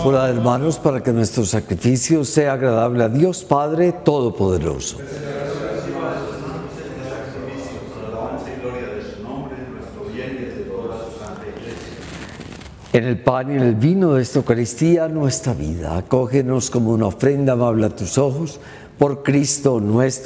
Orad, hermanos, para que nuestro sacrificio sea agradable a Dios Padre Todopoderoso. En el pan y en el vino de esta Eucaristía, nuestra vida. Acógenos como una ofrenda amable a tus ojos, por Cristo nuestro